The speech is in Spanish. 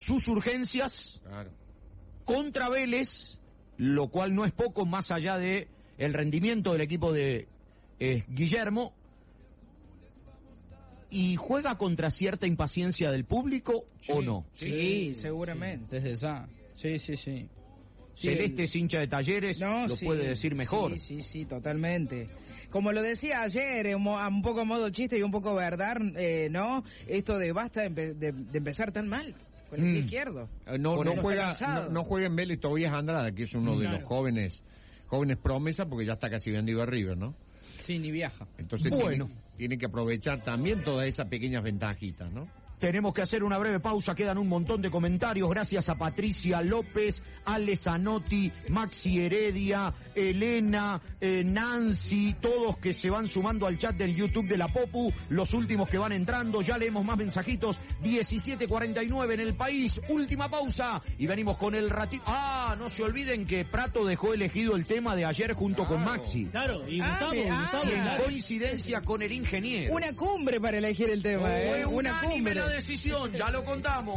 sus urgencias Claro. contra Vélez, lo cual no es poco más allá de el rendimiento del equipo de Guillermo, y juega contra cierta impaciencia del público, ¿o no? Sí, seguramente. Desde ya. Sí. Celeste es hincha de Talleres, No, lo sí, puede decir mejor. Sí, totalmente. Como lo decía ayer, un poco a modo chiste y un poco verdad, ¿no? Esto de basta de empezar tan mal con el pie izquierdo. No Por juega en Vélez Tobías Andrada, que es uno de los jóvenes promesas, porque ya está casi vendido a River, ¿no? Sí, ni viaja. Entonces Bueno. tiene que aprovechar también todas esas pequeñas ventajitas, ¿no? Tenemos que hacer una breve pausa, quedan un montón de comentarios, gracias a Patricia López, Ale Zanotti, Maxi Heredia, Elena, Nancy, todos que se van sumando al chat del YouTube de la Popu, los últimos que van entrando, ya leemos más mensajitos, 17:49 en el país, última pausa, y venimos con el ratito. No se olviden que Prato dejó elegido el tema de ayer junto con Maxi. Claro, y Gustavo, Y en coincidencia con el ingeniero. Una cumbre para elegir el tema, Fue una unánime cumbre. la decisión, ya lo contamos.